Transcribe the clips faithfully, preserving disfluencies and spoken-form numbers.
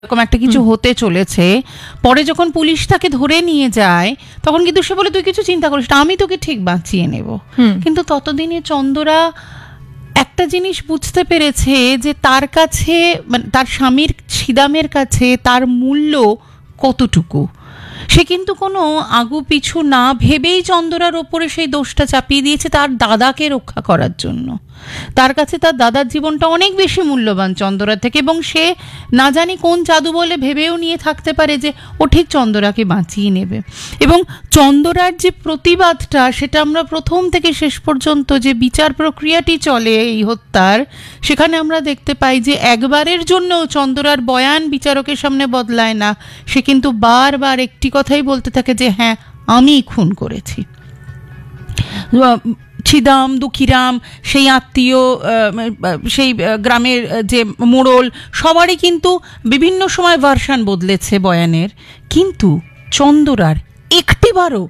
এরকম একটা কিছু হতে চলেছে, পরে যখন পুলিশ তাকে ধরে নিয়ে যায় তখন কিন্তু সে বলে তুই কিছু চিন্তা করিস না, আমি তোকে ঠিক বাঁচিয়ে নেব। কিন্তু ততদিনে চন্দরা একটা জিনিস বুঝতে পেরেছে যে তার কাছে, মানে তার স্বামীর ছিদামের কাছে তার মূল্য কতটুকু। সে কিন্তু কোনো আগু পিছু না ভেবেই চন্দরার ওপরে সেই দোষটা চাপিয়ে দিয়েছে তার দাদাকে রক্ষা করার জন্য। তার কাছে তার দাদার জীবনটা অনেক বেশি মূল্যবান চন্দরার থেকে, এবং সে না জানি কোন জাদু বলে ভেবেও নিয়ে থাকতে পারে যে ও ঠিক চন্দরাকে বাঁচিয়ে নেবে। এবং চন্দরার যে প্রতিবাদটা, সেটা আমরা প্রথম থেকে শেষ পর্যন্ত যে বিচার প্রক্রিয়াটি চলে এই হত্যার, সেখানে আমরা দেখতে পাই যে একবারের জন্য চন্দরার বয়ান বিচারকের সামনে বদলায় না। সে কিন্তু বারবার একটি কথাই বলতে থাকে যে হ্যাঁ আমি খুন করেছি। ছিদাম, দুঃখীরাম, সেই আত্মীয়, সেই গ্রামের যে মোড়ল, সবারই কিন্তু বিভিন্ন সময় ভার্সন বদলেছে বয়ানের, কিন্তু চন্দরার একটিবারও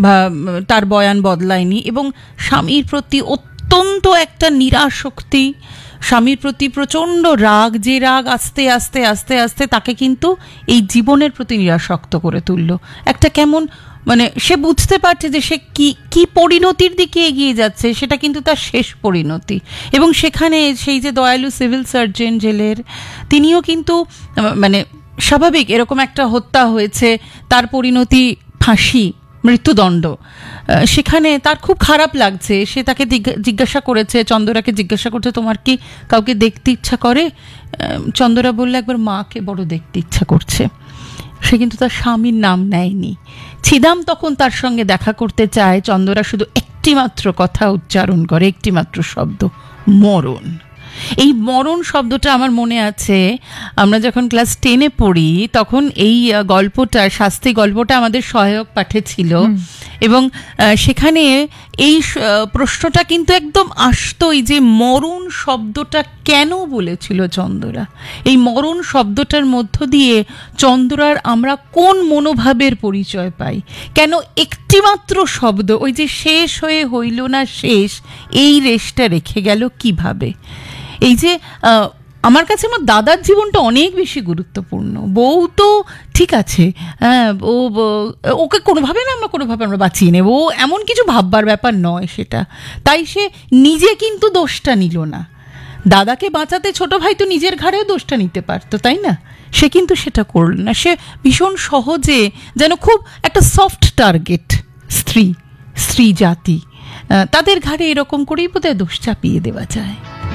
তার বয়ান বদলায়নি। এবং স্বামীর প্রতি অত্যন্ত একটা নিরাসক্তি, স্বামীর প্রতি প্রচণ্ড রাগ, যে রাগ আস্তে আস্তে আস্তে আস্তে তাকে কিন্তু এই জীবনের প্রতি নিরাসক্ত করে তুলল। একটা কেমন, মানে সে বুঝতে পারছে যে সে কি কি পরিণতির দিকে এগিয়ে যাচ্ছে, সেটা কিন্তু তার শেষ পরিণতি। এবং সেখানে সেই যে দয়ালু সিভিল সার্জন জেলের, তিনিও কিন্তু মানে স্বাভাবিক এরকম একটা হত্যা হয়েছে, তার পরিণতি ফাঁসি, মৃত্যুদণ্ড। সেখানে তার খুব খারাপ লাগছে। সে তাকে জিজ্ঞাসা করেছে, চন্দরাকে জিজ্ঞাসা করছে তোমার কি কাউকে দেখতে ইচ্ছা করে? চন্দরা বললে একবার মাকে বড় দেখতে ইচ্ছা করছে। সে কিন্তু তার স্বামীর নাম নেয়নি। ছিদাম তখন তার সঙ্গে দেখা করতে চায়, চন্দরা শুধু একটি মাত্র কথা উচ্চারণ করে, একটি মাত্র শব্দ, মরণ। এই মরণ শব্দটা আমার মনে আছে, আমরা যখন ক্লাস টেনে পড়ি তখন এই গল্পটা, শাস্তি গল্পটা আমাদের সহায়ক পাঠে ছিল, এবং সেখানে এই প্রশ্নটা কিন্তু একদম আসতোই যে মরণ শব্দটা কেন বলেছিল চন্দরা। এই মরণ শব্দটার মধ্য দিয়ে চন্দরার আমরা কোন মনোভাবের পরিচয় পাই? কেন একটিমাত্র শব্দ, ওই যে শেষ হয়ে হইল না শেষ, এই রেশটা রেখে গেল কিভাবে? এই যে আমার কাছে আমার দাদার জীবনটা অনেক বেশি গুরুত্বপূর্ণ। বউ তো ঠিক আছে, হ্যাঁ, ও ওকে কোনোভাবে না আমরা কোনোভাবে আমরা বাঁচিয়ে নেব, এমন কিছু ভাববার ব্যাপার নয় সেটা। তাই সে নিজে কিন্তু দোষটা নিল না। দাদাকে বাঁচাতে ছোট ভাই তো নিজের ঘাড়েও দোষটা নিতে পারতো, তাই না? সে কিন্তু সেটা করল না। সে ভীষণ সহজে, যেন খুব একটা সফট টার্গেট, স্ত্রী স্ত্রী জাতি, তাদের ঘাড়ে এরকম করেই বোধহয় দোষ চাপিয়ে দেওয়া যায়।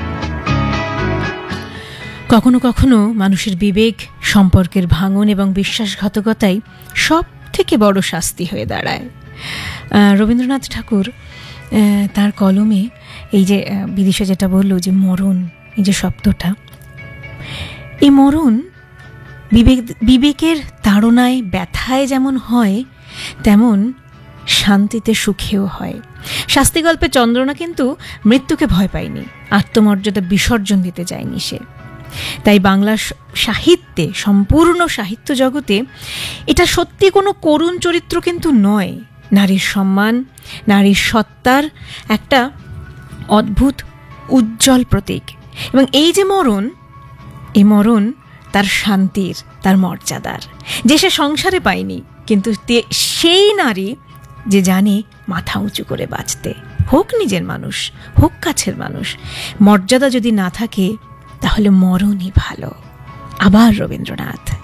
কখনো কখনো মানুষের বিবেক, সম্পর্কের ভাঙন এবং বিশ্বাসঘাতকতাই সব থেকে বড় শাস্তি হয়ে দাঁড়ায়। রবীন্দ্রনাথ ঠাকুর তার কলমে এই যে বিদিশা যেটা বলল যে মরণ, এই যে শব্দটা, এই মরণ বিবেক বিবেকের তাড়নায়, ব্যথায় যেমন হয়, তেমন শান্তিতে সুখেও হয়। শাস্তি গল্পে চন্দ্রনা কিন্তু মৃত্যুকে ভয় পায়নি, আত্মমর্যাদা বিসর্জন দিতে যায়নি সে। তাই বাংলা সাহিত্যে, সম্পূর্ণ সাহিত্য জগতে এটা সত্যি কোনো করুণ চরিত্র কিন্তু নয়। নারীর সম্মান, নারীর সত্তার একটা অদ্ভুত উজ্জ্বল প্রতীক। এবং এই যে মরণ, এই মরণ তার শান্তির, তার মর্যাদার, যে সে সংসারে পায়নি, কিন্তু সেই নারী যে জানে মাথা উঁচু করে বাঁচতে, হোক নিজের মানুষ, হোক কাছের মানুষ, মর্যাদা যদি না থাকে তাহলে মরণই ভালো। আবার রবীন্দ্রনাথ।